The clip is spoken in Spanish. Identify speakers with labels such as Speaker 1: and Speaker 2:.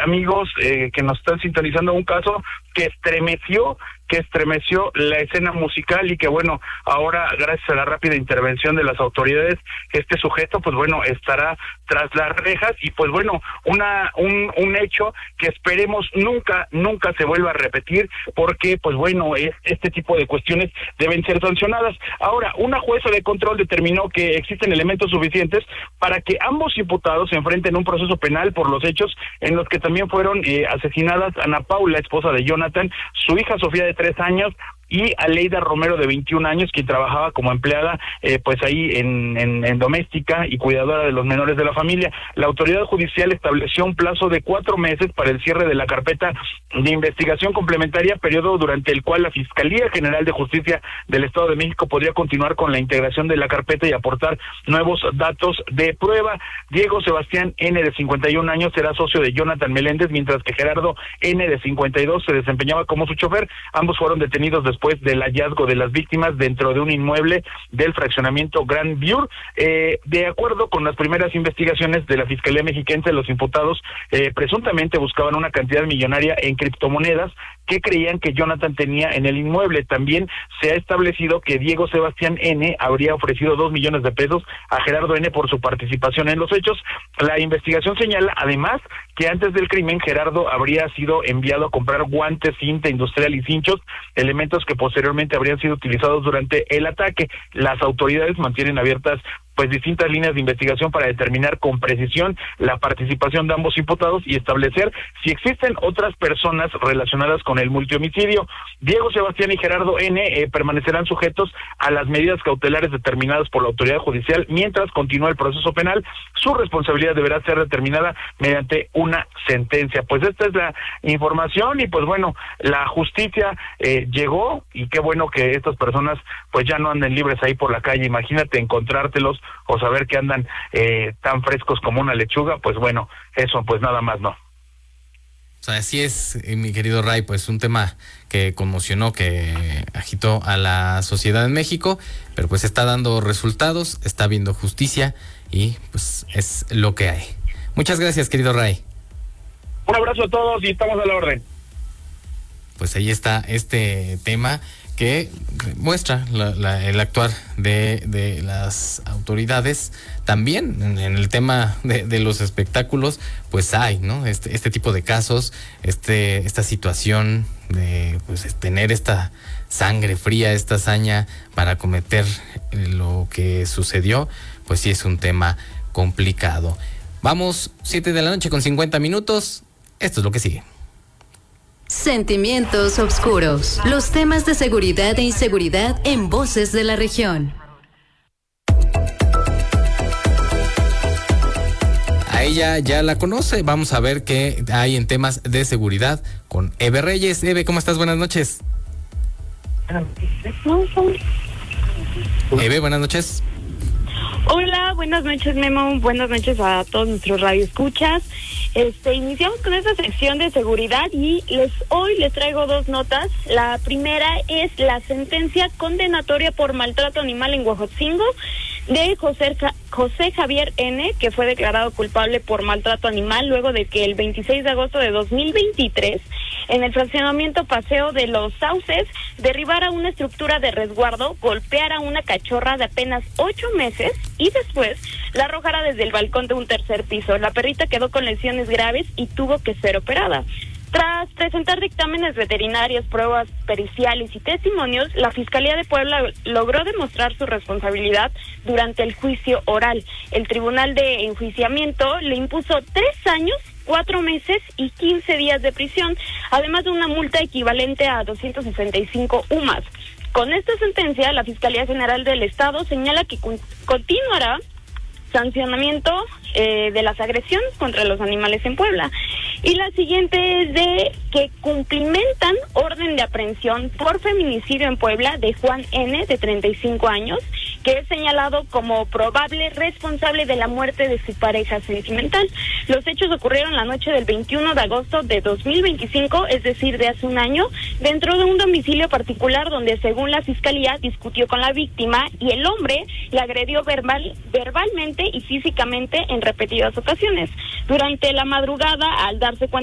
Speaker 1: amigos que nos están sintonizando, un caso que estremeció la escena musical y que bueno, ahora gracias a la rápida intervención de las autoridades, este sujeto pues bueno, estará tras las rejas y pues bueno, un hecho que esperemos nunca se vuelva a repetir, porque pues bueno, este tipo de cuestiones deben ser sancionadas. Ahora, una jueza de control determinó que existen elementos suficientes para que ambos imputados se enfrenten un proceso penal por los hechos en los que también fueron asesinadas Ana Paula, esposa de Jonathan, su hija Sofía de 3 años, y Aleida Romero de 21 años, quien trabajaba como empleada pues ahí en doméstica y cuidadora de los menores de la familia. La autoridad judicial estableció un plazo de 4 meses para el cierre de la carpeta de investigación complementaria, periodo durante el cual la Fiscalía General de Justicia del Estado de México podría continuar con la integración de la carpeta y aportar nuevos datos de prueba. Diego Sebastián N, de 51 años, será socio de Jonathan Meléndez, mientras que Gerardo N, de 52, se desempeñaba como su chofer. Ambos fueron detenidos después del hallazgo de las víctimas dentro de un inmueble del fraccionamiento Grand View. De acuerdo con las primeras investigaciones de la Fiscalía Mexiquense, los imputados presuntamente buscaban una cantidad millonaria en criptomonedas que creían que Jonathan tenía en el inmueble. También se ha establecido que Diego Sebastián N habría ofrecido 2 millones de pesos a Gerardo N por su participación en los hechos. La investigación señala además que antes del crimen Gerardo habría sido enviado a comprar guantes, cinta industrial y cinchos, elementos que posteriormente habrían sido utilizados durante el ataque. Las autoridades mantienen abiertas pues distintas líneas de investigación para determinar con precisión la participación de ambos imputados y establecer si existen otras personas relacionadas con el multihomicidio. Diego Sebastián y Gerardo N permanecerán sujetos a las medidas cautelares determinadas por la autoridad judicial mientras continúa el proceso penal. Su responsabilidad deberá ser determinada mediante una sentencia. Pues esta es la información y pues bueno, la justicia llegó y qué bueno que estas personas pues ya no anden libres ahí por la calle. Imagínate encontrártelos o saber que andan tan frescos como una lechuga, pues bueno, eso pues nada más no.
Speaker 2: O sea, así es, mi querido Ray, pues un tema que conmocionó, que agitó a la sociedad en México, pero pues está dando resultados, está habiendo justicia y pues es lo que hay. Muchas gracias, querido Ray.
Speaker 1: Un abrazo a todos y estamos a la orden.
Speaker 2: Pues ahí está este tema que muestra el actuar de las autoridades. También en el tema de los espectáculos, pues hay, ¿no? Este tipo de casos, esta situación de pues tener esta sangre fría, esta hazaña para cometer lo que sucedió, pues sí es un tema complicado. Vamos, 7:50 p.m. Esto es lo que sigue.
Speaker 3: Sentimientos oscuros. Los temas de seguridad e inseguridad en Voces de la Región.
Speaker 2: A ella ya la conoce. Vamos a ver qué hay en temas de seguridad con Eve Reyes. Eve, ¿cómo estás? Buenas noches. Eve, buenas noches.
Speaker 4: Hola, buenas noches, Memo. Buenas noches a todos nuestros radioescuchas. Iniciamos con esta sección de seguridad y hoy les traigo 2 notas. La primera es la sentencia condenatoria por maltrato animal en Huejotzingo de José Javier N., que fue declarado culpable por maltrato animal luego de que el 26 de agosto de 2023 en el fraccionamiento Paseo de los Sauces derribara una estructura de resguardo, golpeara a una cachorra de apenas 8 meses y después la arrojara desde el balcón de un 3er piso. La perrita quedó con lesiones graves y tuvo que ser operada. Tras presentar dictámenes veterinarios, pruebas periciales y testimonios, la Fiscalía de Puebla logró demostrar su responsabilidad durante el juicio oral. El Tribunal de Enjuiciamiento le impuso 3 años, 4 meses y 15 días de prisión, además de una multa equivalente a 265 UMAS. Con esta sentencia, la Fiscalía General del Estado señala que continuará sancionamiento de las agresiones contra los animales en Puebla. Y la siguiente es de que cumplimentan orden de aprehensión por feminicidio en Puebla de Juan N., de 35 años, que es señalado como probable responsable de la muerte de su pareja sentimental. Los hechos ocurrieron la noche del 21 de agosto de 2025, es decir, de hace un año, dentro de un domicilio particular donde, según la Fiscalía, discutió con la víctima y el hombre la agredió verbalmente y físicamente en repetidas ocasiones. Durante la madrugada, al darse cuenta